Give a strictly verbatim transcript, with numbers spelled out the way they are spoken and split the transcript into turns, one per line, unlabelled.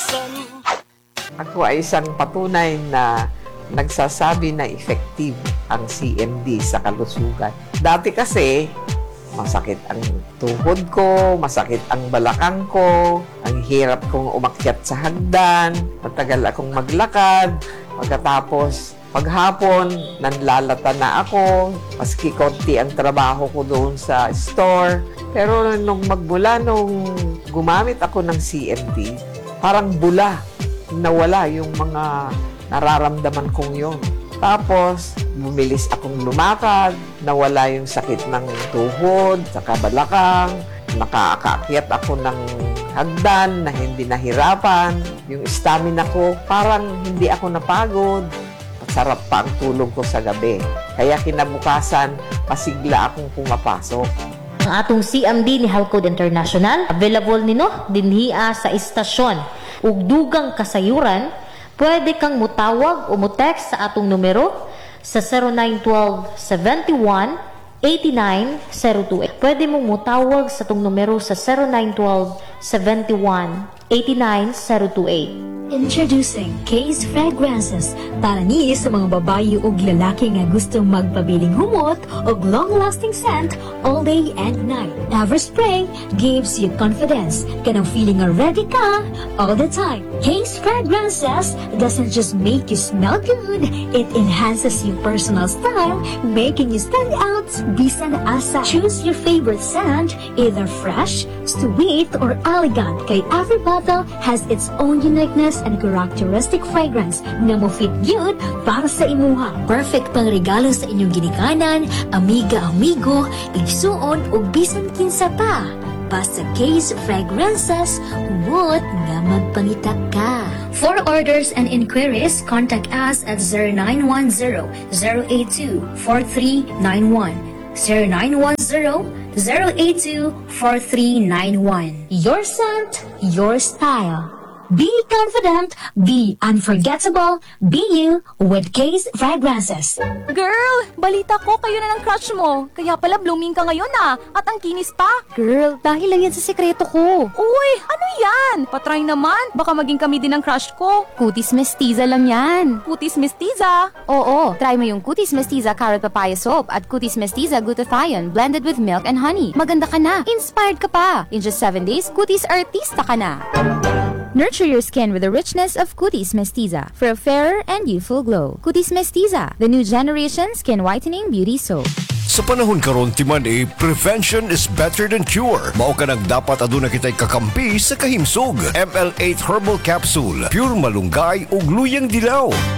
Ako ay isang patunay na nagsasabi na effective ang C M D sa kalusugan. Dati kasi, masakit ang tuhod ko, masakit ang balakang ko, ang hirap kong umakyat sa hagdan, matagal akong maglakad, pagkatapos paghapon, nanlalata na ako, maski konti ang trabaho ko doon sa store. Pero nung magmula nung gumamit ako ng C M D, parang bula, nawala yung mga nararamdaman kong yon. Tapos, bumilis akong lumakad, nawala yung sakit ng tuhod, saka balakang, nakakaakyat ako ng hagdan na hindi nahirapan, yung stamina ko, parang hindi ako napagod, masarap pa ang tulog ko sa gabi. Kaya kinabukasan, pasigla akong pumapasok.
Ang atong C M D ni Halcode International, available nino dinhiya sa istasyon. Ug dugang kasayuran, pwede kang mutawag o mutext sa atong numero sa zero nine one two, seven one, eight nine zero two eight. Pwede mong mutawag sa atong numero sa zero nine one two, seven one, eight nine zero two eight.
Introducing Case Fragrances para ni sa mga babayi ug lalaki nga gustong magpabiling humot ug long-lasting scent all day and night. Everspray gives you confidence, kanang feeling nga ready ka all the time. Case Fragrances doesn't just make you smell good, it enhances your personal style, making you stand out bisan asa. Choose your favorite scent, either fresh, sweet, or elegant, kay every bottle has its own uniqueness and characteristic fragrance na mo fit good para sa imuha. Perfect pang regalo sa inyong ginikanan, amiga-amigo, igsuon o bisan kinsa pa. Basta Case Fragrances, humot nga magpangita ka. For orders and inquiries, contact us at zero nine one zero, zero eight two, four three nine one. zero nine one zero, zero eight two, four three nine one. Your scent, your style. Be confident, be unforgettable, be you with Case Fragrances.
Girl, balita ko kayo na ng crush mo. Kaya pala blooming ka ngayon ah. At ang kinis pa.
Girl, dahil lang yan sa sekreto ko.
Uy, ano yan? Patry naman. Baka maging kami din ang crush ko.
Cutis Mestiza lang yan.
Cutis Mestiza.
Oo, try mo yung Cutis Mestiza Carrot Papaya Soap at Cutis Mestiza Glutathione blended with milk and honey. Maganda ka na. Inspired ka pa. In just seven days, Cutis Artista ka na. Nurture your skin with the richness of Cutis Mestiza for a fairer and youthful glow. Cutis Mestiza, the new generation skin whitening beauty soap.
Sa panahon karon timan eh, prevention is better than cure. Mao ka nang dapat aduna kitay kakampi sa kahimsog. M L eight Herbal Capsule, pure malunggay ug luyang dilaw.